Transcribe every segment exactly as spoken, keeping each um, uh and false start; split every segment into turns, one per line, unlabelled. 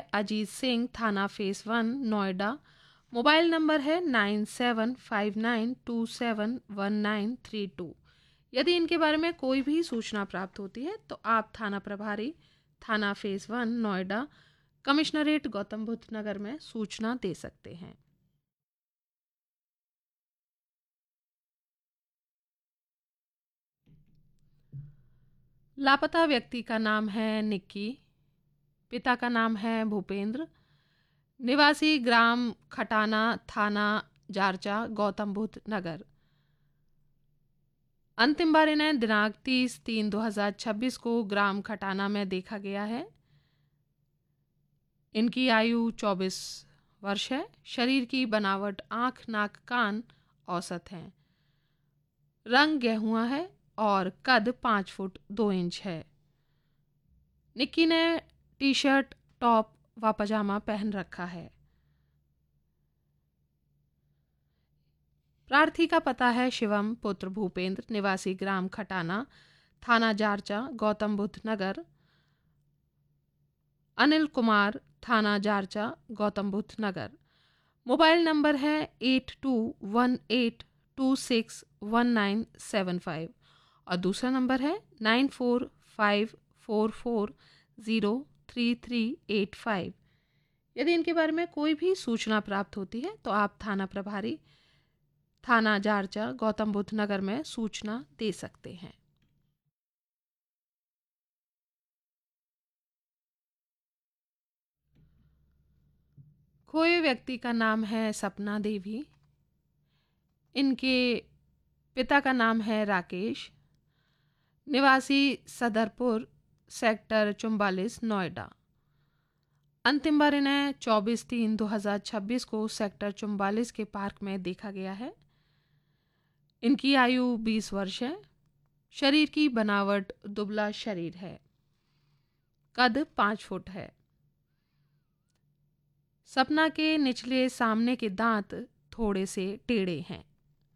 अजीत सिंह, थाना phase one, Noida. Mobile number है nine seven five nine to seven one nine three to. यदि इनके बारे में कोई भी सूचना प्राप्त होती है तो आप थाना प्रभारी, थाना phase one, Noida, commissionerate Gautam Buddha नगर में सूचना दे सकते हैं। लापता व्यक्ति का नाम है निक्की, पिता का नाम है भूपेंद्र, निवासी ग्राम खटाना, थाना जारचा, गौतम बुद्ध नगर। अंतिम बार इन्हें दिनांक तीस तीन दो हजार छब्बीस को ग्राम खटाना में देखा गया है। इनकी आयु चौबीस वर्ष है। शरीर की बनावट आंख, नाक, कान औसत हैं। रंग गेहुआ है और कद पाँच फुट दो इंच है। निक्की ने टी शर्ट, टॉप व पजामा पहन रखा है। प्रार्थी का पता है शिवम पुत्र भूपेंद्र, निवासी ग्राम खटाना, थाना जारचा, गौतम बुद्ध नगर। अनिल कुमार, थाना जारचा, गौतम बुद्ध नगर। मोबाइल नंबर है eight to one eight to six one nine seven five और दूसरा नंबर है nine four five four four zero three three eight five. यदि इनके बारे में कोई भी सूचना प्राप्त होती है तो आप थाना प्रभारी, थाना जारचा, गौतम बुद्ध नगर में सूचना दे सकते हैं। खोए व्यक्ति का नाम है सपना देवी। इनके पिता का नाम है राकेश, निवासी सदरपुर, सेक्टर चौवालीस, नोएडा। अंतिम बार इन्हें चौबीस तीन दो हजार छब्बीस को सेक्टर चौवालीस के पार्क में देखा गया है। इनकी आयु बीस वर्ष है। शरीर की बनावट दुबला शरीर है। कद पाँच फुट है। सपना के निचले सामने के दांत थोड़े से टेढ़े हैं।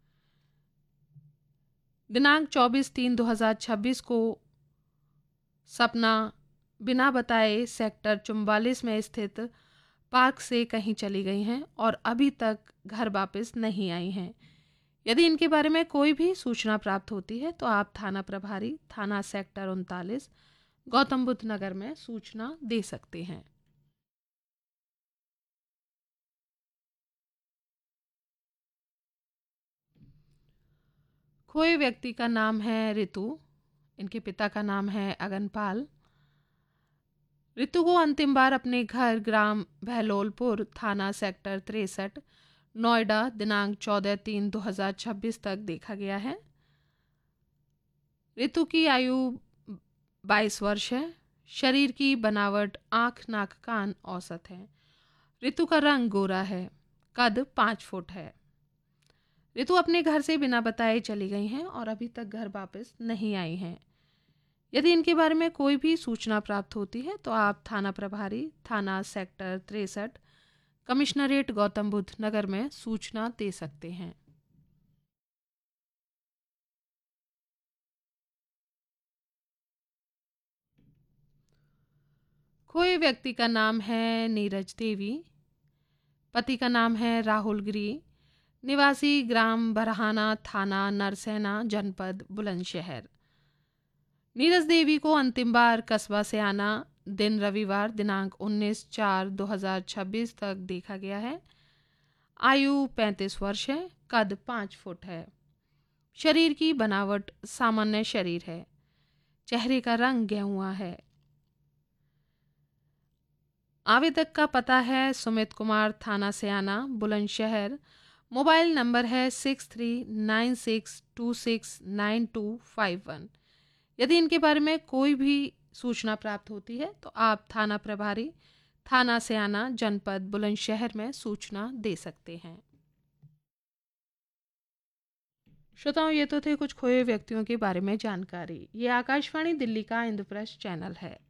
दिनांक चौबीस तीन दो हजार छब्बीस को सपना बिना बताए सेक्टर चौवालीस में स्थित पार्क से कहीं चली गई हैं और अभी तक घर वापस नहीं आई हैं। यदि इनके बारे में कोई भी सूचना प्राप्त होती है तो आप थाना प्रभारी, थाना सेक्टर उनतालीस, गौतम बुद्ध नगर में सूचना दे सकते हैं। खोए व्यक्ति का नाम है ऋतु। इनके पिता का नाम है अगनपाल। ऋतु को अंतिम बार अपने घर ग्राम बहलोलपुर, थाना सेक्टर तिरसठ, नोएडा दिनांक चौदह तीन दो हजार छब्बीस तक देखा गया है। ऋतु की आयु बाईस वर्ष है। शरीर की बनावट आंख, नाक, कान औसत है। ऋतु का रंग गोरा है। कद पाँच फुट है। ऋतु अपने घर से बिना बताए चली गई हैं और अभी तक घर वापस नहीं आई हैं। यदि इनके बारे में कोई भी सूचना प्राप्त होती है तो आप थाना प्रभारी, थाना सेक्टर तिरसठ, कमिश्नरेट गौतम बुद्ध नगर में सूचना दे सकते हैं। खोए व्यक्ति का नाम है नीरज देवी। पति का नाम है राहुल गिरी, निवासी ग्राम बरहाना, थाना नरसेना, जनपद बुलंदशहर। नीरज देवी को अंतिम बार कस्बा से आना दिन रविवार दिनांक उन्नीस चार दो हजार छब्बीस तक देखा गया है। आयु पैंतीस वर्ष है। कद पाँच फुट है। शरीर की बनावट सामान्य शरीर है। चेहरे का रंग गेहुआ है। आवेदक का पता है सुमित कुमार, थाना सयाना, बुलंदशहर। मोबाइल नंबर है six three nine six to six nine to five one. यदि इनके बारे में कोई भी सूचना प्राप्त होती है तो आप थाना प्रभारी, थाना सयाना, जनपद बुलंदशहर में सूचना दे सकते हैं। श्रोताओं, ये तो थे कुछ खोए व्यक्तियों के बारे में जानकारी। ये आकाशवाणी दिल्ली का इंद्रप्रस्थ चैनल है।